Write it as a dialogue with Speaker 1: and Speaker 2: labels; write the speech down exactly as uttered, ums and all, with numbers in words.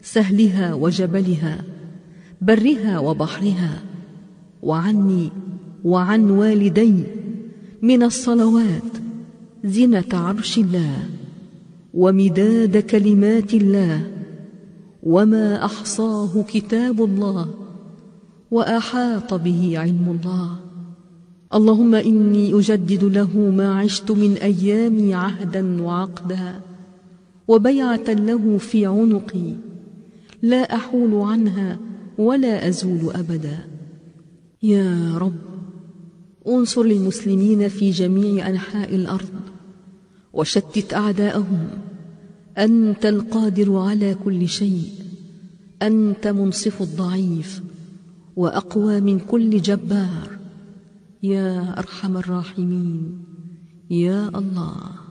Speaker 1: سهلها وجبلها، برها وبحرها، وعني وعن والدي من الصلوات زنة عرش الله ومداد كلمات الله، وما أحصاه كتاب الله وأحاط به علم الله. اللهم إني أجدد له ما عشت من أيامي عهدا وعقدا، وبيعة له في عنقي لا أحول عنها ولا أزول أبدا. يا رب انصر المسلمين في جميع أنحاء الأرض وشتت أعداءهم، أنت القادر على كل شيء، أنت منصف الضعيف وأقوى من كل جبار، يا أرحم الراحمين يا الله.